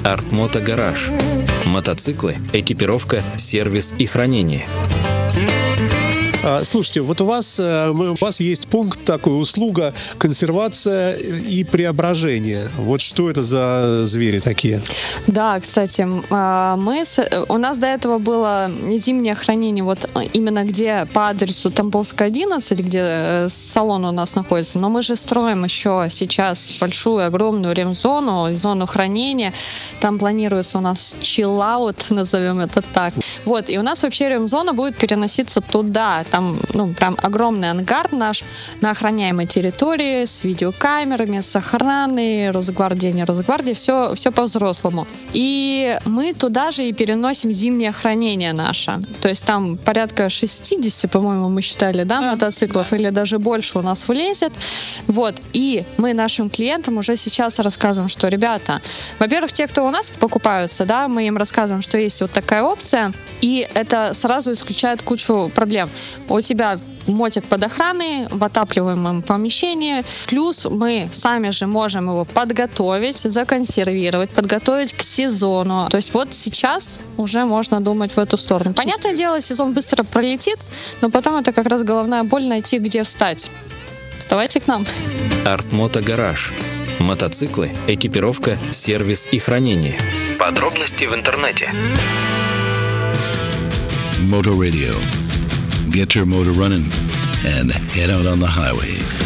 Артмото Гараж. Мотоциклы, экипировка, сервис и хранение. Слушайте, вот у вас есть пункт такой, услуга консервация и преображение. Вот что это за звери такие? Да, кстати, у нас до этого было зимнее хранение, вот именно где по адресу Тамбовская, 11, где салон у нас находится, но мы же строим еще сейчас большую, огромную ремзону, зону хранения. Там планируется у нас чиллаут, назовем это так. Вот, и у нас вообще ремзона будет переноситься туда. Там, прям огромный ангар наш на охраняемой территории с видеокамерами, с охраной, Росгвардия, не Росгвардия, все по-взрослому. И мы туда же и переносим зимнее хранение наше. То есть там порядка 60, по-моему, мы считали, мотоциклов, или даже больше у нас влезет. Вот. И мы нашим клиентам уже сейчас рассказываем, что, ребята, во-первых, те, кто у нас покупаются, мы им рассказываем, что есть вот такая опция, и это сразу исключает кучу проблем. У тебя мотик под охраной в отапливаемом помещении. Плюс мы сами же можем его подготовить, законсервировать, подготовить к сезону. То есть вот сейчас уже можно думать в эту сторону. Понятное дело, сезон быстро пролетит, но потом это как раз головная боль найти, где встать. Вставайте к нам. Артмото Гараж. Мотоциклы, экипировка, сервис и хранение. Подробности в интернете. Motor Radio. Get your motor running and head out on the highway.